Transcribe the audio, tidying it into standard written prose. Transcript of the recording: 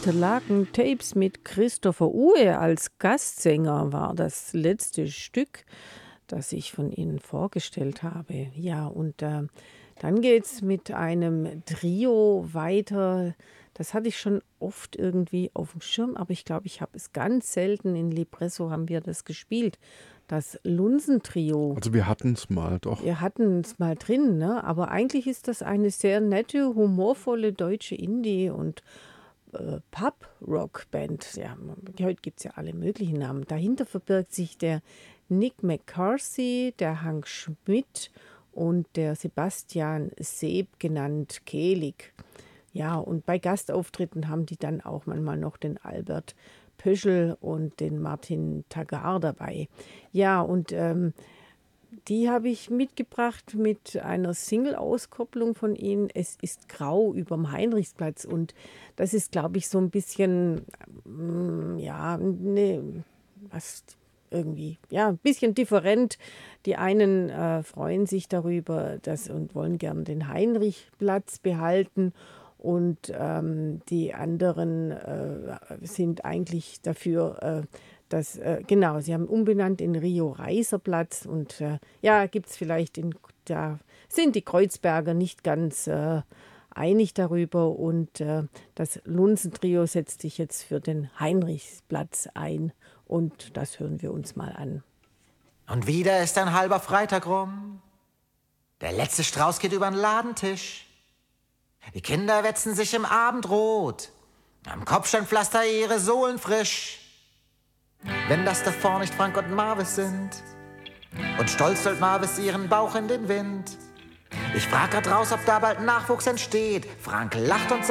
Interlaken Tapes mit Christopher Uhe als Gastsänger war das letzte Stück, das ich von Ihnen vorgestellt habe. Ja, und dann geht's mit einem Trio weiter. Das hatte ich schon oft irgendwie auf dem Schirm, aber ich glaube, ich habe es ganz selten in Lipresso haben wir das gespielt. Das Lunsen-Trio. Also wir hatten es mal, doch. Wir hatten es mal drin, ne? Aber eigentlich ist das eine sehr nette, humorvolle deutsche Indie- und Pub-Rock-Band. Ja, heute gibt es ja alle möglichen Namen. Dahinter verbirgt sich der Nick McCarthy, der Hank Schmidt und der Sebastian Seeb, genannt Kehlig. Ja, und bei Gastauftritten haben die dann auch manchmal noch den Albert Pöschel und den Martin Tagar dabei. Ja, und die habe ich mitgebracht mit einer Single-Auskopplung von ihnen. Es ist grau überm Heinrichsplatz und das ist, glaube ich, so ein bisschen, ja, ne, was irgendwie, ja, ein bisschen different. Die einen freuen sich darüber und wollen gern den Heinrichplatz behalten und die anderen sind eigentlich dafür, genau, sie haben umbenannt in Rio-Reiser-Platz und ja, gibt es vielleicht, da sind die Kreuzberger nicht ganz einig darüber und das Lunsen-Trio setzt sich jetzt für den Heinrichsplatz ein und das hören wir uns mal an. Und wieder ist ein halber Freitag rum. Der letzte Strauß geht über den Ladentisch. Die Kinder wetzen sich im Abendrot. Am Kopfsteinpflaster ihre Sohlen frisch. Wenn das davor nicht Frank und Marvis sind. Und stolz hält Marvis ihren Bauch in den Wind. Ich frag grad raus, ob da bald Nachwuchs entsteht. Frank lacht und sagt,